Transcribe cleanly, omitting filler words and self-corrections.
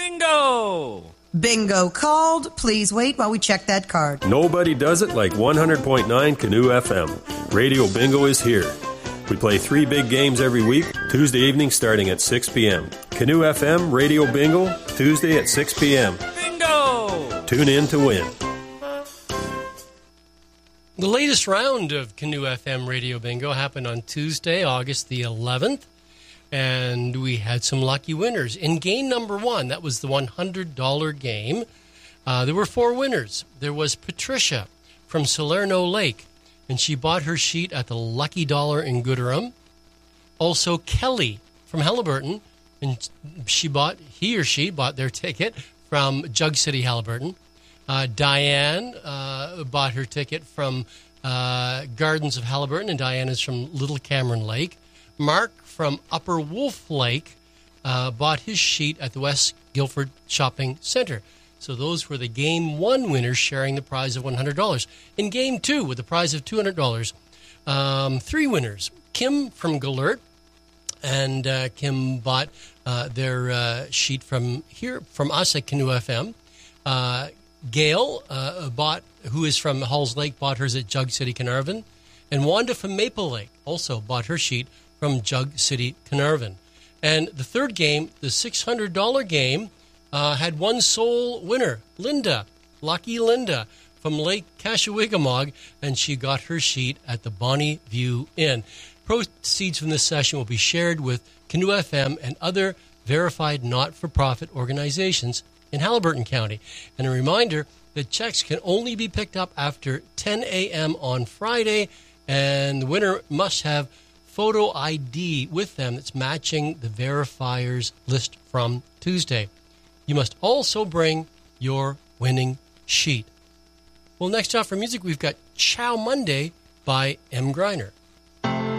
Bingo! Bingo called. Please wait while we check that card. Nobody does it like 100.9 Canoe FM. Radio Bingo is here. We play 3 big games every week, Tuesday evening starting at 6 p.m. Canoe FM Radio Bingo, Tuesday at 6 p.m. Bingo! Tune in to win. The latest round of Canoe FM Radio Bingo happened on Tuesday, August the 11th, and we had some lucky winners. In game number 1, that was the $100 game, there were 4 winners. There was Patricia from Salerno Lake, and she bought her sheet at the Lucky Dollar in Gooderham. Also, Kelly from Haliburton, and he or she bought their ticket from Jug City, Haliburton. Diane bought her ticket from Gardens of Haliburton, and Diane is from Little Cameron Lake. Mark from Upper Wolf Lake bought his sheet at the West Guildford Shopping Centre. So those were the Game 1 winners sharing the prize of $100. In Game 2, with the prize of $200, 3 winners. Kim from Galert, and Kim bought their sheet from us at Canoe FM. Gail, who is from Halls Lake, bought hers at Jug City, Carnarvon. And Wanda from Maple Lake also bought her sheet from Jug City, Carnarvon. And the third game, the $600 game, had one sole winner, Linda, Lucky Linda, from Lake Cashawigamog, and she got her sheet at the Bonnie View Inn. Proceeds from this session will be shared with Canoe FM and other verified not-for-profit organizations in Haliburton County. And a reminder that checks can only be picked up after 10 a.m. on Friday, and the winner must have photo ID with them that's matching the verifiers list from Tuesday. You must also bring your winning sheet. Well, next off for music, we've got Chow Monday by M. Greiner.